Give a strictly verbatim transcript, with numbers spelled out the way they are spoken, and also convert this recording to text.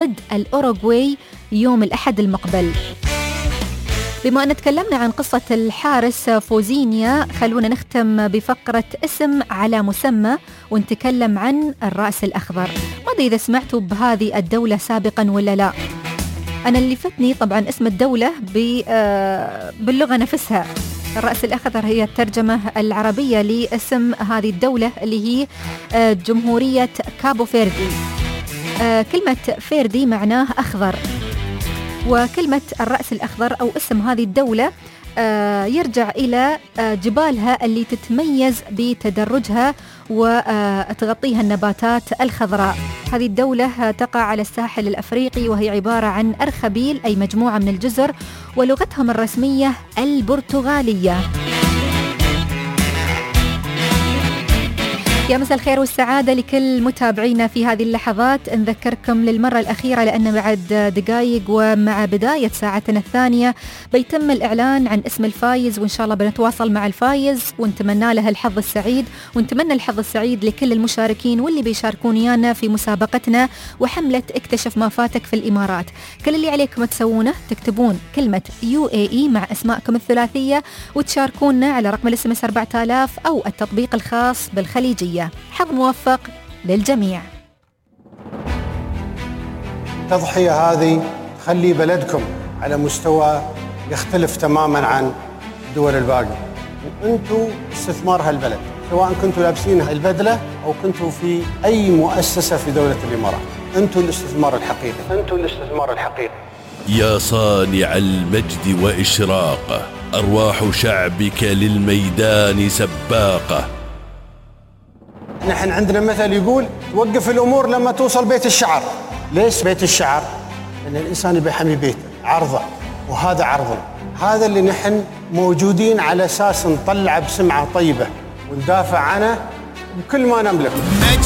ضد الأوروغواي يوم الأحد المقبل. بما أن تكلمنا عن قصة الحارس فوزينيا، خلونا نختم بفقرة اسم على مسمى ونتكلم عن الرأس الأخضر. ما أدري إذا سمعتوا بهذه الدولة سابقا ولا لا. أنا اللي فتني طبعا اسم الدولة باللغة نفسها. الرأس الأخضر هي الترجمة العربية لاسم هذه الدولة اللي هي جمهورية كابو فيردي. كلمة فيردي معناه أخضر، وكلمة الرأس الأخضر أو اسم هذه الدولة يرجع إلى جبالها اللي تتميز بتدرجها وتغطيها النباتات الخضراء. هذه الدولة تقع على الساحل الأفريقي، وهي عبارة عن أرخبيل أي مجموعة من الجزر، ولغتهم الرسمية البرتغالية. يا مساء الخير والسعادة لكل متابعينا في هذه اللحظات. نذكركم للمرة الأخيرة لأن بعد دقائق ومع بداية ساعتنا الثانية بيتم الإعلان عن اسم الفايز، وإن شاء الله بنتواصل مع الفايز ونتمنى له الحظ السعيد، ونتمنى الحظ السعيد لكل المشاركين واللي بيشاركون ويانا في مسابقتنا وحملة اكتشف ما فاتك في الإمارات. كل اللي عليكم تسوونه تكتبون كلمة يو إيه إي مع أسماءكم الثلاثية وتشاركونا على رقم الاس ام اس أربعة آلاف أو التطبيق الخاص بالخليجية. حظ موفق للجميع. التضحية هذه تخلي بلدكم على مستوى يختلف تماما عن الدول الباقية، وانتم استثمار هالبلد، سواء كنتوا لابسين البدلة او كنتوا في اي مؤسسة في دولة الامارات. انتم الاستثمار الحقيقي، انتم الاستثمار الحقيقي. يا صانع المجد وإشراقه، أرواح شعبك للميدان سباقة. نحن عندنا مثل يقول توقف الأمور لما توصل بيت الشعر. ليش بيت الشعر؟ لأن الإنسان يبي يحمي بيته، عرضه، وهذا عرضنا. هذا اللي نحن موجودين على أساس نطلع بسمعة طيبة وندافع عنه بكل ما نملك.